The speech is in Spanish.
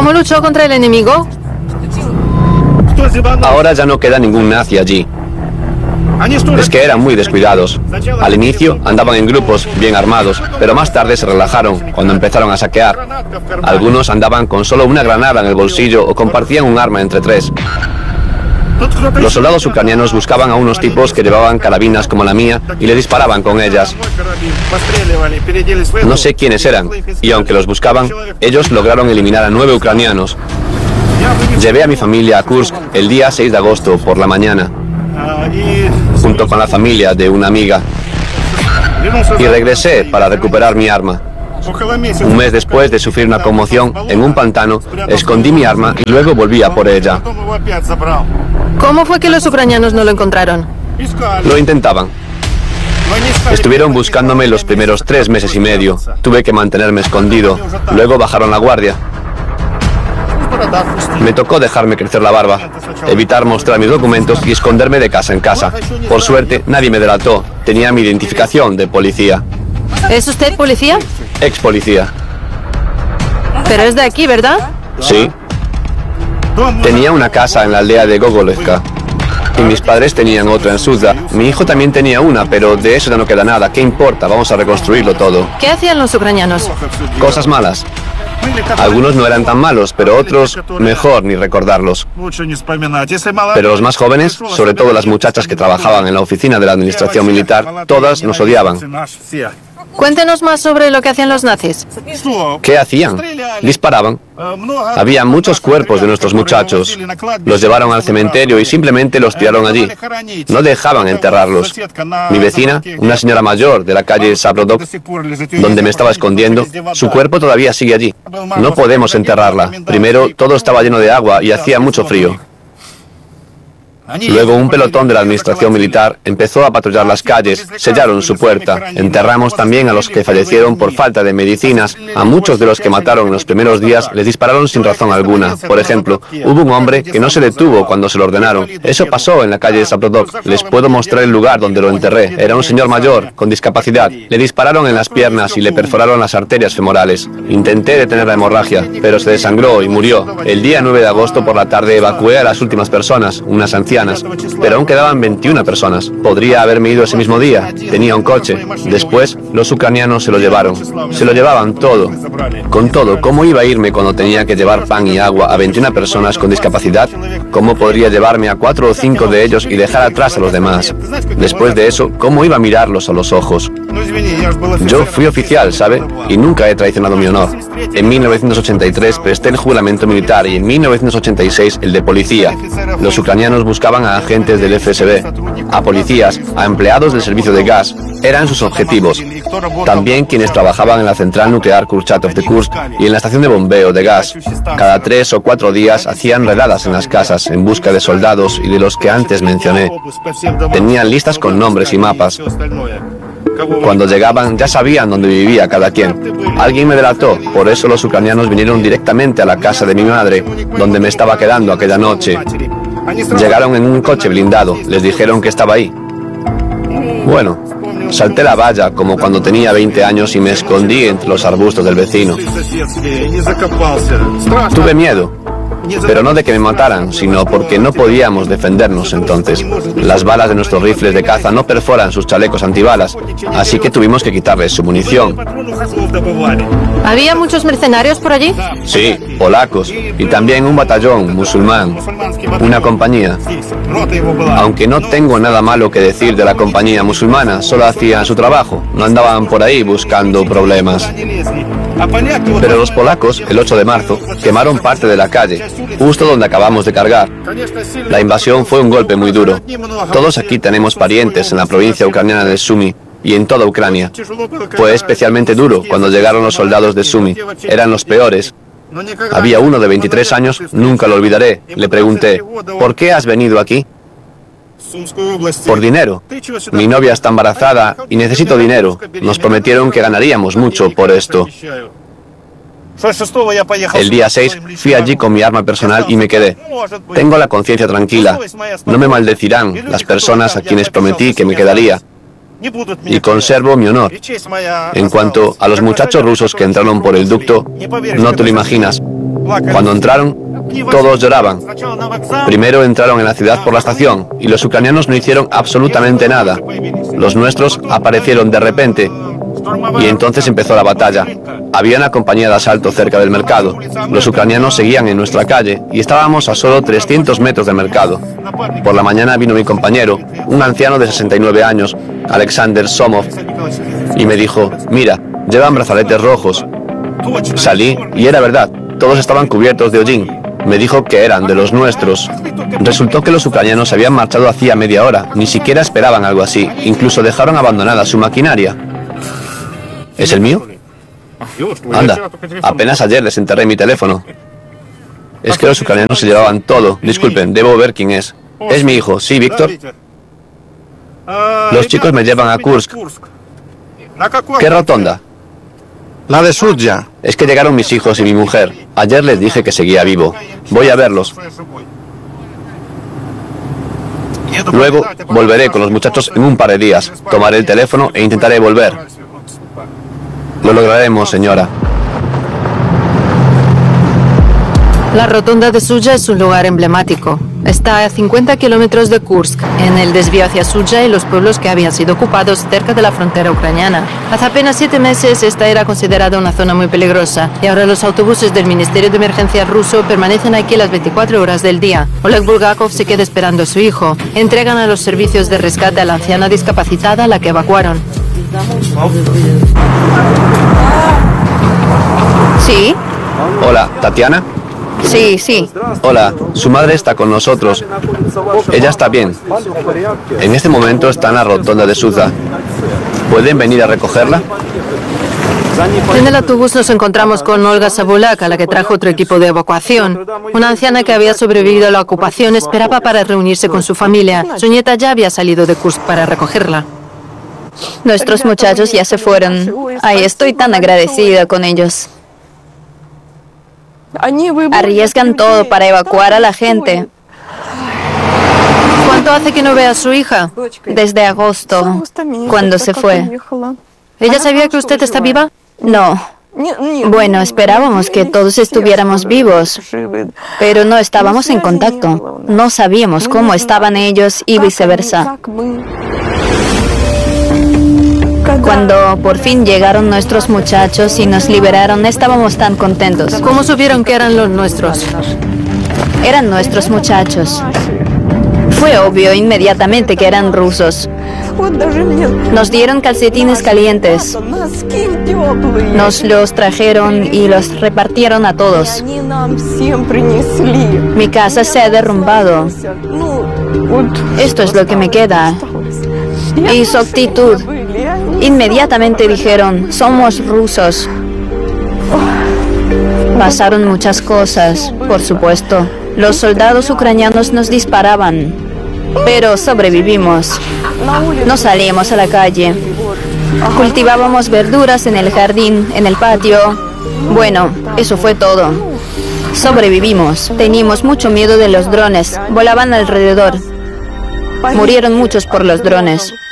¿Cómo luchó contra el enemigo? Ahora ya no queda ningún nazi allí. Es que eran muy descuidados. Al inicio andaban en grupos, bien armados, pero más tarde se relajaron cuando empezaron a saquear. Algunos andaban con solo una granada en el bolsillo o compartían un arma entre tres. Los soldados ucranianos buscaban a unos tipos que llevaban carabinas como la mía y le disparaban con ellas. No sé quiénes eran, y aunque los buscaban, ellos lograron eliminar a 9 ucranianos. Llevé a mi familia a Kursk el día 6 de agosto por la mañana, junto con la familia de una amiga, y regresé para recuperar mi arma. Un mes después de sufrir una conmoción en un pantano, escondí mi arma y luego volví a por ella. ¿Cómo fue que los ucranianos no lo encontraron? Lo intentaban. Estuvieron buscándome los primeros 3 meses y medio. Tuve que mantenerme escondido. Luego bajaron la guardia. Me tocó dejarme crecer la barba, evitar mostrar mis documentos y esconderme de casa en casa. Por suerte, nadie me delató. Tenía mi identificación de policía. ¿Es usted policía? Ex policía. Pero es de aquí, ¿verdad? Sí. Tenía una casa en la aldea de Gogolevka. Y mis padres tenían otra en Suzda. Mi hijo también tenía una, pero de eso ya no queda nada. ¿Qué importa? Vamos a reconstruirlo todo. ¿Qué hacían los ucranianos? Cosas malas. Algunos no eran tan malos, pero otros mejor ni recordarlos. Pero los más jóvenes, sobre todo las muchachas que trabajaban en la oficina de la administración militar, todas nos odiaban. Cuéntenos más sobre lo que hacían los nazis. ¿Qué hacían? Disparaban. Había muchos cuerpos de nuestros muchachos. Los llevaron al cementerio y simplemente los tiraron allí. No dejaban enterrarlos. Mi vecina, una señora mayor de la calle Sabrodok, donde me estaba escondiendo, su cuerpo todavía sigue allí. No podemos enterrarla. Primero, todo estaba lleno de agua y hacía mucho frío. Luego un pelotón de la administración militar empezó a patrullar las calles, sellaron su puerta. Enterramos también a los que fallecieron por falta de medicinas. A muchos de los que mataron en los primeros días les dispararon sin razón alguna. Por ejemplo, hubo un hombre que no se detuvo cuando se lo ordenaron. Eso pasó en la calle de Sabrodok. Les puedo mostrar el lugar donde lo enterré. Era un señor mayor, con discapacidad. Le dispararon en las piernas y le perforaron las arterias femorales. Intenté detener la hemorragia, pero se desangró y murió. El día 9 de agosto por la tarde evacué a las últimas personas, unas ancianas. Pero aún quedaban 21 personas. Podría haberme ido ese mismo día. Tenía un coche. Después, los ucranianos se lo llevaron. Se lo llevaban todo. Con todo, ¿cómo iba a irme cuando tenía que llevar pan y agua a 21 personas con discapacidad? ¿Cómo podría llevarme a 4 o 5 de ellos y dejar atrás a los demás? Después de eso, ¿cómo iba a mirarlos a los ojos? Yo fui oficial, ¿sabe? Y nunca he traicionado mi honor. En 1983 presté el juramento militar y en 1986 el de policía. Los ucranianos buscaban a agentes del FSB, a policías, a empleados del servicio de gas. Eran sus objetivos. También quienes trabajaban en la central nuclear Kurchatov de Kursk y en la estación de bombeo de gas. Cada 3 o 4 días hacían redadas en las casas en busca de soldados y de los que antes mencioné. Tenían listas con nombres y mapas. Cuando llegaban ya sabían dónde vivía cada quien. Alguien me delató, por eso los ucranianos vinieron directamente a la casa de mi madre, donde me estaba quedando aquella noche. Llegaron en un coche blindado, les dijeron que estaba ahí. Bueno, salté la valla como cuando tenía 20 años y me escondí entre los arbustos del vecino. Tuve miedo, pero no de que me mataran, sino porque no podíamos defendernos entonces. Las balas de nuestros rifles de caza no perforan sus chalecos antibalas, así que tuvimos que quitarles su munición. ¿Había muchos mercenarios por allí? Sí, polacos, y también un batallón musulmán, una compañía. Aunque no tengo nada malo que decir de la compañía musulmana, solo hacían su trabajo, no andaban por ahí buscando problemas. Pero los polacos, el 8 de marzo, quemaron parte de la calle, justo donde acabamos de cargar. La invasión fue un golpe muy duro. Todos aquí tenemos parientes en la provincia ucraniana de Sumy y en toda Ucrania. Fue especialmente duro cuando llegaron los soldados de Sumy. Eran los peores. Había uno de 23 años, nunca lo olvidaré. Le pregunté, ¿por qué has venido aquí? Por dinero. Mi novia está embarazada y necesito dinero. Nos prometieron que ganaríamos mucho por esto. El día 6 fui allí con mi arma personal y me quedé. Tengo la conciencia tranquila. No me maldecirán las personas a quienes prometí que me quedaría. Y conservo mi honor. En cuanto a los muchachos rusos que entraron por el ducto, no te lo imaginas. Cuando entraron, todos lloraban. Primero entraron en la ciudad por la estación y los ucranianos no hicieron absolutamente nada. Los nuestros aparecieron de repente y entonces empezó la batalla. Había una compañía de asalto cerca del mercado. Los ucranianos seguían en nuestra calle y estábamos a solo 300 metros del mercado. Por la mañana vino mi compañero, un anciano de 69 años, Alexander Somov, y me dijo: mira, llevan brazaletes rojos. Salí y era verdad, todos estaban cubiertos de hollín. Me dijo que eran de los nuestros. Resultó que los ucranianos se habían marchado hacía media hora, ni siquiera esperaban algo así, incluso dejaron abandonada su maquinaria. ¿Es el mío? Anda, apenas ayer les enterré mi teléfono. Es que los ucranianos se llevaban todo. Disculpen, debo ver quién es. Es mi hijo, ¿sí, Víctor? Los chicos me llevan a Kursk. ¿Qué rotonda? La de Sudzha. Es que llegaron mis hijos y mi mujer. Ayer les dije que seguía vivo. Voy a verlos. Luego volveré con los muchachos en un par de días. Tomaré el teléfono e intentaré volver. Lo lograremos, señora. La rotonda de Sudzha es un lugar emblemático. Está a 50 kilómetros de Kursk, en el desvío hacia Sudzha y los pueblos que habían sido ocupados cerca de la frontera ucraniana. Hace apenas 7 meses esta era considerada una zona muy peligrosa y ahora los autobuses del Ministerio de Emergencias ruso permanecen aquí las 24 horas del día. Oleg Bulgakov se queda esperando a su hijo. Entregan a los servicios de rescate a la anciana discapacitada a la que evacuaron. ¿Sí? Hola, ¿Tatiana? Sí, sí. Hola, su madre está con nosotros. Ella está bien. En este momento está en la rotonda de Sudzha. ¿Pueden venir a recogerla? En el autobús nos encontramos con Olga Sabulak, a la que trajo otro equipo de evacuación. Una anciana que había sobrevivido a la ocupación esperaba para reunirse con su familia. Su nieta ya había salido de Kursk para recogerla. Nuestros muchachos ya se fueron. Ay, estoy tan agradecida con ellos. Arriesgan todo para evacuar a la gente. ¿Cuánto hace que no ve a su hija? Desde agosto, cuando se fue. ¿Ella sabía que usted está viva? No. Bueno, esperábamos que todos estuviéramos vivos, pero no estábamos en contacto. No sabíamos cómo estaban ellos y viceversa. Cuando por fin llegaron nuestros muchachos y nos liberaron, estábamos tan contentos. ¿Cómo supieron que eran los nuestros? Eran nuestros muchachos. Fue obvio inmediatamente que eran rusos. Nos dieron calcetines calientes. Nos los trajeron y los repartieron a todos. Mi casa se ha derrumbado. Esto es lo que me queda. Y su actitud. Inmediatamente dijeron: somos rusos. Pasaron muchas cosas, por supuesto. Los soldados ucranianos nos disparaban, pero sobrevivimos. No salíamos a la calle. Cultivábamos verduras en el jardín, en el patio. Bueno, eso fue todo. Sobrevivimos. Teníamos mucho miedo de los drones. Volaban alrededor. Murieron muchos por los drones.